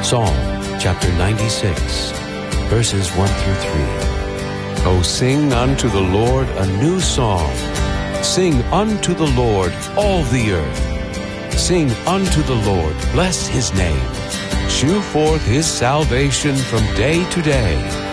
Psalm chapter 96, verses 1 through 3. O sing unto the Lord a new song. Sing unto the Lord all the earth. Sing unto the Lord, bless his name. Shew forth his salvation from day to day.